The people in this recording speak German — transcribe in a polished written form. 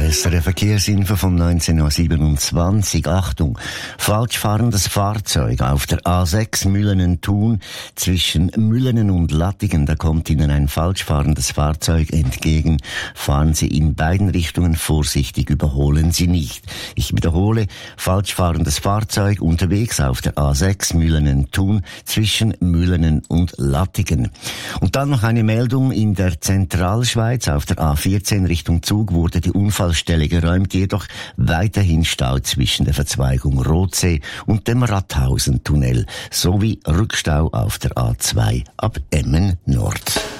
SRF Verkehrsinfo von 19.27 Uhr. Achtung, falsch fahrendes Fahrzeug auf der A6 Müllenen-Thun zwischen Müllenen und Lattingen. Da kommt Ihnen ein falsch fahrendes Fahrzeug entgegen. Fahren Sie in beiden Richtungen vorsichtig, überholen Sie nicht. Ich wiederhole, falsch fahrendes Fahrzeug unterwegs auf der A6 Müllenen-Thun zwischen Müllenen und Lattingen. Und dann noch eine Meldung: In der Zentralschweiz auf der A14 Richtung Zug wurde die Unfallstelle geräumt, jedoch weiterhin Stau zwischen der Verzweigung Rotsee und dem Ratthausen-Tunnel sowie Rückstau auf der A2 ab Emmen Nord.